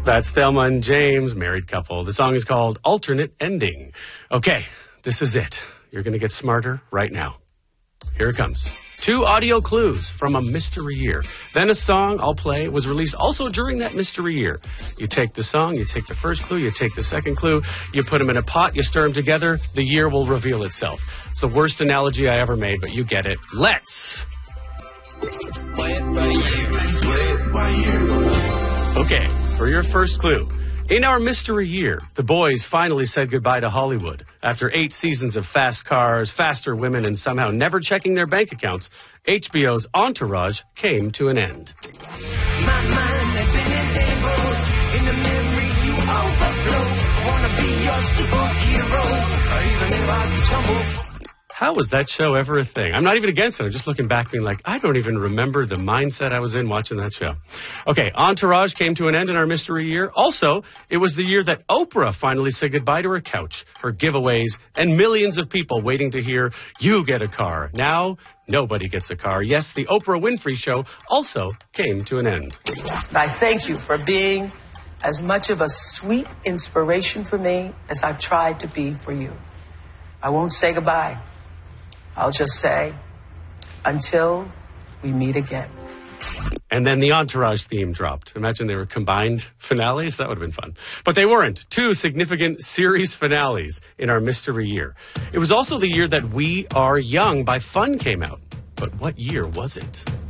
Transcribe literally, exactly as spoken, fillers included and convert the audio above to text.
That's Thelma and James, married couple. The song is called Alternate Ending. Okay, this is it. You're going to get smarter right now. Here it comes. Two audio clues from a mystery year. Then a song I'll play was released also during that mystery year. You take the song, you take the first clue, you take the second clue, you put them in a pot, you stir them together, the year will reveal itself. It's the worst analogy I ever made, but you get it. Let's play it by ear. Play it by ear. Okay, for your first clue. In our mystery year, the boys finally said goodbye to Hollywood. After eight seasons of fast cars, faster women, and somehow never checking their bank accounts, H B O's Entourage came to an end. My mind has been enabled. In the memory you overflow. I wanna be your superhero. Even if I tumble. How was that show ever a thing? I'm not even against it. I'm just looking back being like, I don't even remember the mindset I was in watching that show. Okay, Entourage came to an end in our mystery year. Also, it was the year that Oprah finally said goodbye to her couch, her giveaways, and millions of people waiting to hear, you get a car. Now, nobody gets a car. Yes, the Oprah Winfrey Show also came to an end. I thank you for being as much of a sweet inspiration for me as I've tried to be for you. I won't say goodbye. I'll just say, until we meet again. And then the Entourage theme dropped. Imagine they were combined finales. That would have been fun. But they weren't. Two significant series finales in our mystery year. It was also the year that We Are Young by Fun came out. But what year was it?